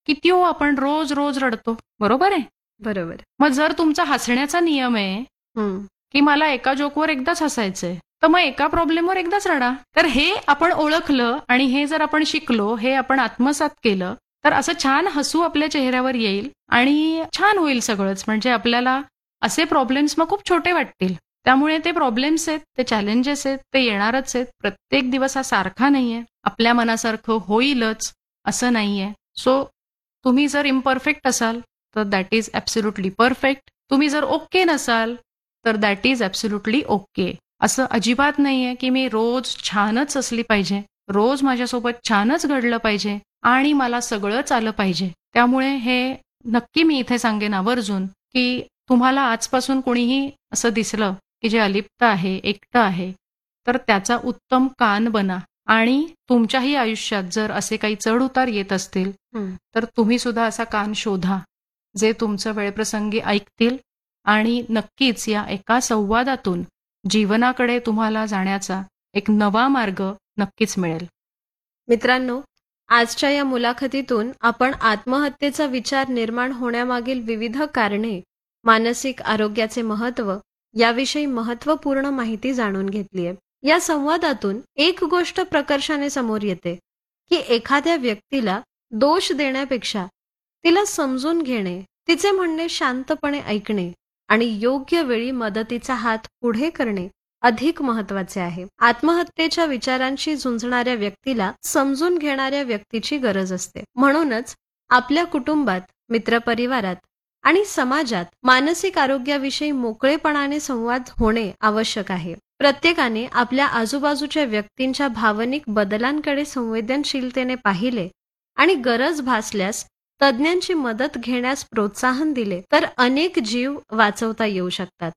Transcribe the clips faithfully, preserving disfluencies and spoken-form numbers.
किती हो आपण रोज रोज रडतो, बरोबर आहे? बरोबर. मग जर तुमचा हसण्याचा नियम आहे हं. की मला एका जोकवर एकदाच हसायचंय, तर मग एका प्रॉब्लेमवर एकदाच रडा. तर हे आपण ओळखलं आणि हे जर आपण शिकलो, हे आपण आत्मसात केलं, तर असं छान हसू आपल्या चेहऱ्यावर येईल आणि छान होईल सगळंच. म्हणजे आपल्याला असे प्रॉब्लेम्स मग खूप छोटे वाटतील. त्यामुळे ते प्रॉब्लेम्स आहेत, ते चॅलेंजेस आहेत, ते येणारच आहेत. प्रत्येक दिवस हा सारखा नाहीये. आपल्या मनासारखं होईलच असं नाहीये. सो तुम्ही जर इम्परफेक्ट असाल तर दॅट इज ॲब्सोल्युटली परफेक्ट. तुम्ही जर ओके नसाल तर दॅट इज ॲब्सोल्युटली ओके. असं अजिबात नाहीये की मी रोज छानच असली पाहिजे, रोज माझ्यासोबत छानच घडलं पाहिजे आणि मला सगळंच आलं पाहिजे. त्यामुळे हे नक्की मी इथे सांगेन आवर्जून की तुम्हाला आजपासून कोणीही असं दिसलं की जे अलिप्त आहे, एकटं आहे, तर त्याचा उत्तम कान बना. आणि तुमच्याही आयुष्यात जर असे काही चढ उतार येत असतील हं. तर तुम्ही सुद्धा असा कान शोधा जे तुमचं वेळप्रसंगी ऐकतील आणि नक्कीच या एका संवादातून जीवनाकडे तुम्हाला जाण्याचा एक नवा मार्ग नक्कीच मिळेल. मित्रांनो, आजच्या या मुलाखतीतून आपण आत्महत्येचा विचार निर्माण होण्यामागील विविध कारणे, मानसिक आरोग्याचे महत्त्व याविषयी महत्त्वपूर्ण माहिती जाणून घेतलीय. या संवादातून एक गोष्ट प्रकर्षाने समोर येते की एखाद्या व्यक्तीला दोष देण्यापेक्षा तिला समजून घेणे, तिचे म्हणणे शांतपणे ऐकणे आणि योग्य वेळी मदतीचा हात पुढे करणे अधिक महत्वाचे आहे. आत्महत्येच्या विचारांशी झुंजणाऱ्या व्यक्तीला समजून घेणाऱ्या व्यक्तीची गरज असते. म्हणूनच आपल्या कुटुंबात, मित्रपरिवारात आणि समाजात मानसिक आरोग्याविषयी मोकळेपणाने संवाद होणे आवश्यक आहे. प्रत्येकाने आपल्या आजूबाजूच्या व्यक्तींच्या भावनिक बदलांकडे संवेदनशीलतेने पाहिले आणि गरज भासल्यास तज्ज्ञांची मदत घेण्यास प्रोत्साहन दिले तर अनेक जीव वाचवता येऊ शकतात.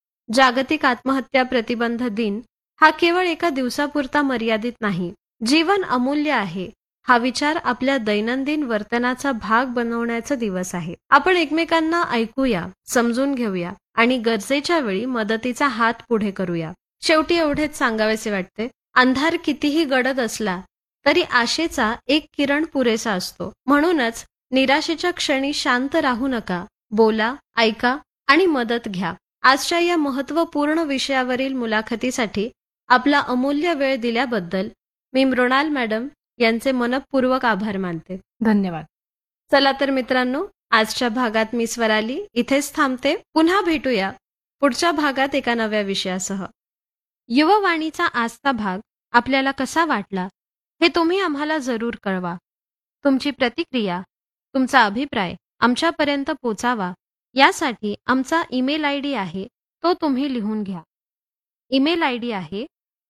जागतिक आत्महत्या प्रतिबंध दिन हा केवळ एका दिवसापुरता मर्यादित नाही. जीवन अमूल्य आहे हा विचार आपल्या दैनंदिन वर्तनाचा भाग बनवण्याचा दिवस आहे. आपण एकमेकांना ऐकूया, समजून घेऊया आणि गरजेच्या वेळी मदतीचा हात पुढे करूया. शेवटी एवढेच सांगावेसे वाटते, अंधार कितीही गडद असला तरी आशेचा एक किरण पुरेसा असतो. म्हणूनच निराशेच्या क्षणी शांत राहू नका, बोला, ऐका आणि मदत घ्या. आजच्या या महत्त्वपूर्ण विषयावरील मुलाखतीसाठी आपला अमूल्य वेळ दिल्याबद्दल मी मृणाल मॅडम यांचे मनःपूर्वक आभार मानते. धन्यवाद. चला तर मित्रांनो, आजच्या भागात मी स्वराली इथेच थांबते. पुन्हा भेटूया पुढच्या भागात एका नव्या विषयासह. युववाणीचा आजचा भाग आपल्याला कसा वाटला हे तुम्ही आम्हाला जरूर कळवा. तुमची प्रतिक्रिया, तुमचा अभिप्राय आमच्यापर्यंत पोचावा यासाठी आमचा ईमेल आय डी आहे, तो तुम्ही लिहून घ्या. ईमेल आय डी आहे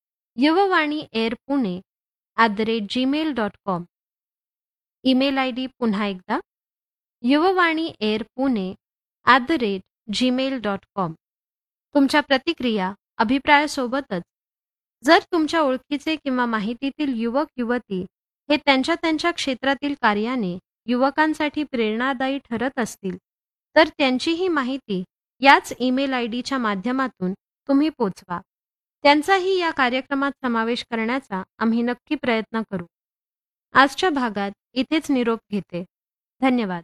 Yuvvani air Pune at the rate Gmail dot com. Email I D पुन्हा एकदा Yuvvani air Pune at the rate Gmail dot com. तुमच्या प्रतिक्रिया, अभिप्रायासोबतच जर तुमच्या ओळखीचे किंवा माहितीतील युवक युवती हे त्यांच्या त्यांच्या क्षेत्रातील कार्याने युवकांसाठी प्रेरणादायी ठरत असतील तर त्यांचीही माहिती याच ईमेल आय डीच्या माध्यमातून तुम्ही पोचवा. त्यांचाही या कार्यक्रमात समावेश करण्याचा आम्ही नक्की प्रयत्न करू. आजच्या भागात इथेच निरोप घेते. धन्यवाद.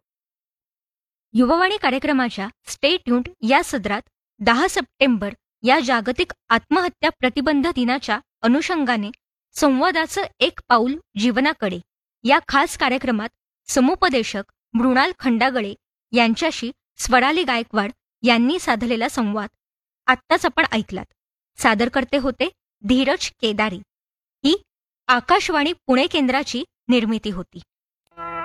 युववाणी कार्यक्रमाच्या स्टे ट्यून्ड या सदरात दहा सप्टेंबर या जागतिक आत्महत्या प्रतिबंध दिनाच्या अनुषंगाने संवादाचं एक पाऊल जीवनाकडे या खास कार्यक्रमात समुपदेशक मृणाल खंडागळे यांच्याशी स्वराली गायकवाड यांनी साधलेला संवाद आत्ताच आपण ऐकलात. सादरकर्ते होते धीरज केदारी. ही आकाशवाणी पुणे केंद्राची निर्मिती होती.